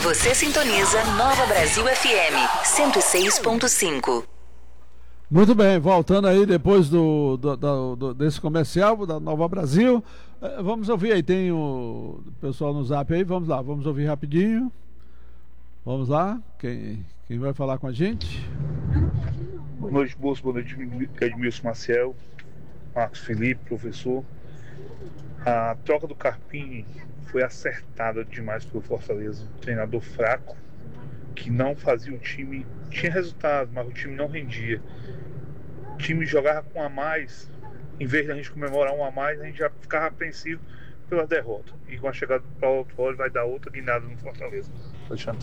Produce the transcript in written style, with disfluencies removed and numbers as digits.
Você sintoniza Nova Brasil FM 106.5. Muito bem, voltando aí depois desse comercial da Nova Brasil, vamos ouvir aí, tem o pessoal no zap aí, vamos lá, vamos ouvir rapidinho. Vamos lá, quem vai falar com a gente? Boa noite, Bolso, boa noite, Edmilson Maciel, Marcos Felipe, professor. A troca do Carpini foi acertada demais pelo Fortaleza, um treinador fraco, que não fazia o time, tinha resultado, mas o time não rendia. O time jogava com a mais, em vez de a gente comemorar um a mais, a gente já ficava apreensivo pela derrota. E com a chegada do Paulo Autuori vai dar outra guinada no Fortaleza.